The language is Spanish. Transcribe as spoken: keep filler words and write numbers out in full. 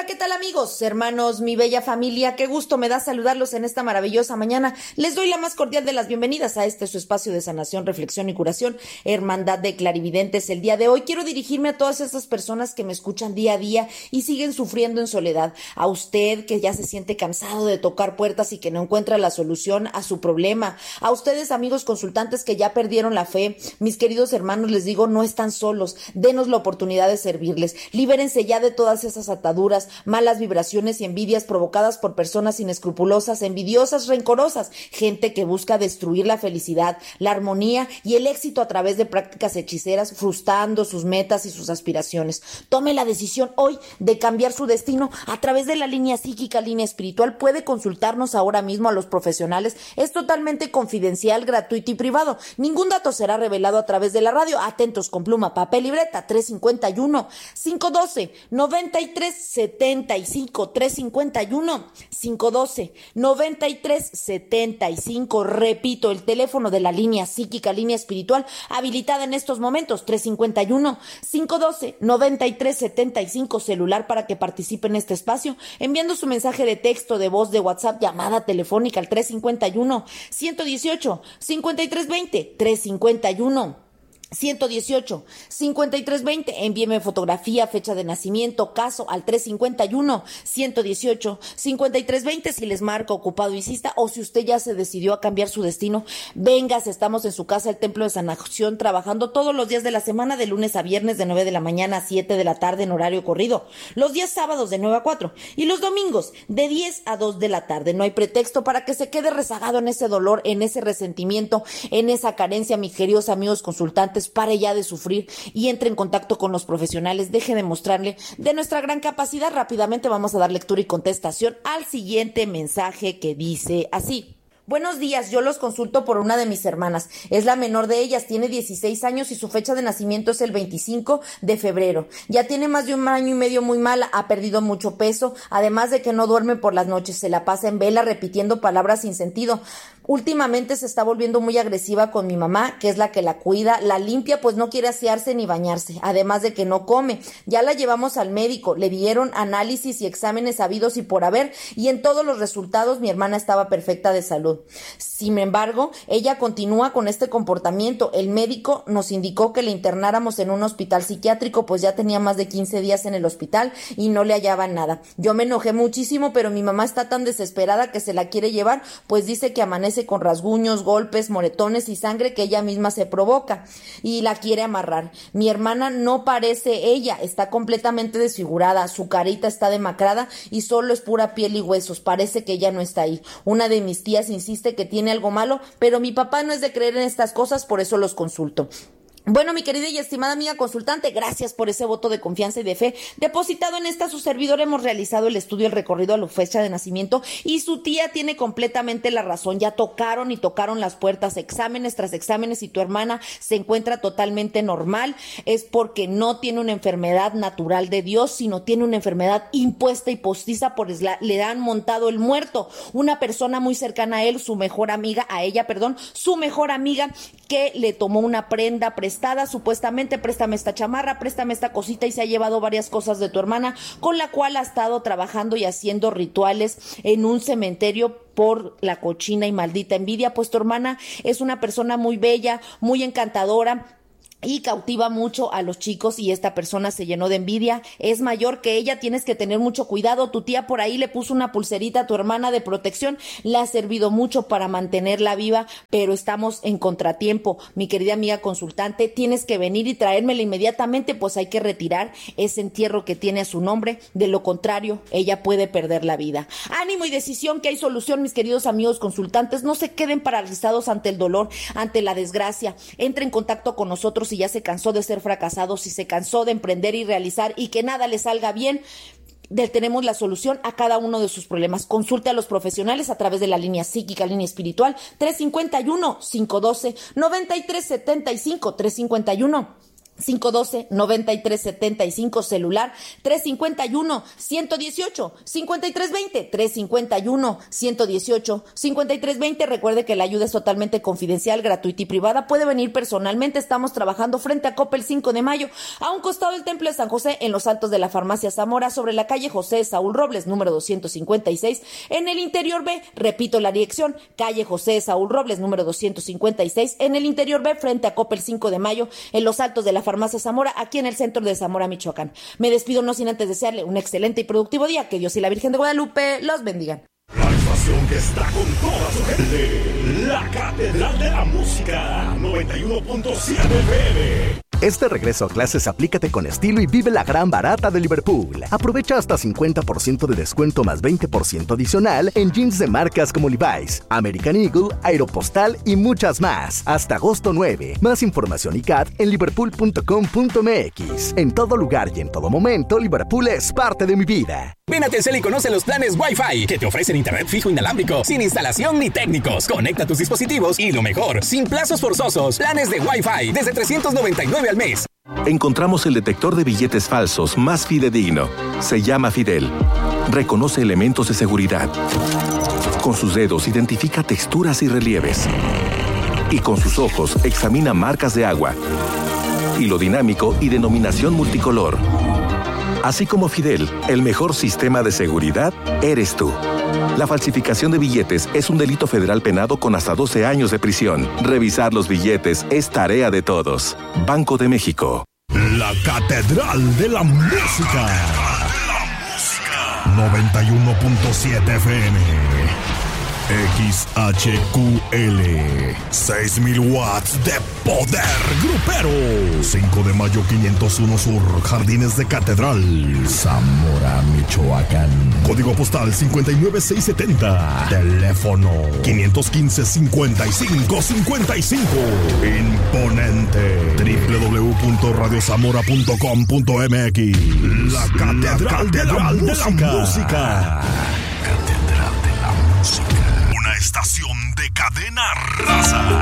Hola, ¿qué tal amigos, hermanos, mi bella familia? Qué gusto me da saludarlos en esta maravillosa mañana. Les doy la más cordial de las bienvenidas a este su espacio de sanación, reflexión y curación, Hermandad de Clarividentes. El día de hoy quiero dirigirme a todas esas personas que me escuchan día a día y siguen sufriendo en soledad. A usted que ya se siente cansado de tocar puertas y que no encuentra la solución a su problema. A ustedes, amigos consultantes que ya perdieron la fe. Mis queridos hermanos, les digo, no están solos. Denos la oportunidad de servirles. Libérense ya de todas esas ataduras, malas vibraciones y envidias provocadas por personas inescrupulosas, envidiosas, rencorosas, gente que busca destruir la felicidad, la armonía y el éxito a través de prácticas hechiceras, frustrando sus metas y sus aspiraciones. Tome la decisión hoy de cambiar su destino a través de la línea psíquica, línea espiritual. Puede consultarnos ahora mismo a los profesionales. Es totalmente confidencial, gratuito y privado. Ningún dato será revelado a través de la radio. Atentos con pluma, papel y libreta. tres cinco uno, cinco uno dos, nueve tres setenta y cinco, tres cinco uno, cinco uno dos, nueve tres setenta y cinco. Repito, el teléfono de la línea psíquica, línea espiritual, habilitada en estos momentos, tres cinco uno, cinco uno dos, nueve tres setenta y cinco. Celular para que participe en este espacio, enviando su mensaje de texto, de voz, de WhatsApp, llamada telefónica al tres cinco uno, uno uno ocho, cinco tres dos cero, tres cinco uno, uno uno ocho, cinco tres dos cero. Envíeme fotografía, fecha de nacimiento, caso al tres cinco uno, uno uno ocho, cinco tres dos cero. Si les marca ocupado, insista, o si usted ya se decidió a cambiar su destino, véngase, estamos en su casa, el Templo de Sanación, trabajando todos los días de la semana, de lunes a viernes, de nueve de la mañana a siete de la tarde en horario corrido, los días sábados de nueve a cuatro y los domingos de diez a dos de la tarde. No hay pretexto para que se quede rezagado en ese dolor, en ese resentimiento, en esa carencia, mis queridos amigos consultantes. Pare ya de sufrir y entre en contacto con los profesionales. Deje de mostrarle de nuestra gran capacidad. Rápidamente vamos a dar lectura y contestación al siguiente mensaje que dice así. Buenos días, yo los consulto por una de mis hermanas. Es la menor de ellas, tiene dieciséis años y su fecha de nacimiento es el veinticinco de febrero. Ya tiene más de un año y medio muy mala, ha perdido mucho peso, además de que no duerme por las noches, se la pasa en vela repitiendo palabras sin sentido. Últimamente se está volviendo muy agresiva con mi mamá, que es la que la cuida, la limpia, pues no quiere asearse ni bañarse, además de que no come. Ya la llevamos al médico, le dieron análisis y exámenes habidos y por haber, y en todos los resultados mi hermana estaba perfecta de salud. Sin embargo, ella continúa con este comportamiento. El médico nos indicó que le internáramos en un hospital psiquiátrico, pues ya tenía más de quince días en el hospital y no le hallaban nada. Yo me enojé muchísimo, pero mi mamá está tan desesperada que se la quiere llevar, pues dice que amanece con rasguños, golpes, moretones y sangre que ella misma se provoca y la quiere amarrar. Mi hermana no parece ella, está completamente desfigurada, su carita está demacrada y solo es pura piel y huesos, parece que ella no está ahí. Una de mis tías insiste que tiene algo malo, pero mi papá no es de creer en estas cosas, por eso los consulto. Bueno, mi querida y estimada amiga consultante, gracias por ese voto de confianza y de fe depositado en esta su servidora. Hemos realizado el estudio, el recorrido a la fecha de nacimiento y su tía tiene completamente la razón. Ya tocaron y tocaron las puertas, exámenes tras exámenes, y tu hermana se encuentra totalmente normal. Es porque no tiene una enfermedad natural de Dios, sino tiene una enfermedad impuesta y postiza, por la, le han montado el muerto. Una persona muy cercana a él, su mejor amiga, a ella, perdón, su mejor amiga, que le tomó una prenda prestada, supuestamente, préstame esta chamarra, préstame esta cosita, y se ha llevado varias cosas de tu hermana, con la cual ha estado trabajando y haciendo rituales en un cementerio por la cochina y maldita envidia. Pues tu hermana es una persona muy bella, muy encantadora y cautiva mucho a los chicos, y esta persona se llenó de envidia. Es mayor que ella, tienes que tener mucho cuidado. Tu tía por ahí le puso una pulserita a tu hermana de protección, le ha servido mucho para mantenerla viva, pero estamos en contratiempo. Mi querida amiga consultante, tienes que venir y traérmela inmediatamente, pues hay que retirar ese entierro que tiene a su nombre. De lo contrario, ella puede perder la vida. Ánimo y decisión, que hay solución, mis queridos amigos consultantes. No se queden paralizados ante el dolor, ante la desgracia. Entre en contacto con nosotros si ya se cansó de ser fracasado, si se cansó de emprender y realizar y que nada le salga bien. Tenemos la solución a cada uno de sus problemas. Consulte a los profesionales a través de la línea psíquica, línea espiritual, tres cinco uno, cinco uno dos, nueve tres siete cinco, tres cinco uno, cinco uno dos, nueve tres siete cinco, celular tres cinco uno, uno uno ocho, cinco tres dos cero, tres cinco uno, uno uno ocho, cinco tres dos cero. Recuerde que la ayuda es totalmente confidencial, gratuita y privada. Puede venir personalmente. Estamos trabajando frente a Coppel cinco de mayo, a un costado del Templo de San José, en los altos de la Farmacia Zamora, sobre la calle José Saúl Robles, número doscientos cincuenta y seis, en el interior B. Repito la dirección, calle José Saúl Robles, número doscientos cincuenta y seis, en el interior B, frente a Coppel cinco de mayo, en los altos de la Farmacia Zamora, aquí en el centro de Zamora, Michoacán. Me despido no sin antes desearle un excelente y productivo día. Que Dios y la Virgen de Guadalupe los bendigan. La estación que está con toda su gente, la Catedral de la Música, noventa y uno punto siete F M. Este regreso a clases aplícate con estilo y vive la gran barata de Liverpool. Aprovecha hasta cincuenta por ciento de descuento más veinte por ciento adicional en jeans de marcas como Levi's, American Eagle, Aeropostal y muchas más. Hasta agosto nueve. Más información y C A T en liverpool punto com punto m x. En todo lugar y en todo momento, Liverpool es parte de mi vida. Ven a Telcel y conoce los planes Wi-Fi que te ofrecen internet fijo inalámbrico, sin instalación ni técnicos. Conecta tus dispositivos y lo mejor, sin plazos forzosos. Planes de Wi-Fi desde trescientos noventa y nueve al mes. Encontramos el detector de billetes falsos más fidedigno. Se llama Fidel. Reconoce elementos de seguridad. Con sus dedos identifica texturas y relieves. Y con sus ojos examina marcas de agua. Hilo dinámico y denominación multicolor. Así como Fidel, el mejor sistema de seguridad eres tú. La falsificación de billetes es un delito federal penado con hasta doce años de prisión. Revisar los billetes es tarea de todos. Banco de México. La Catedral de la Música. noventa y uno punto siete F M. X H Q L, seis mil watts de poder grupero. cinco de mayo quinientos uno Sur, Jardines de Catedral, Zamora, Michoacán. Código postal cincuenta y nueve seis setenta. Teléfono quinientos quince, cincuenta y cinco cincuenta y cinco. Imponente. doble u doble u doble u punto radio zamora punto com punto m x. La Catedral, La Catedral de, la, de la Música. Catedral de la Música. Una estación de Cadena Raza.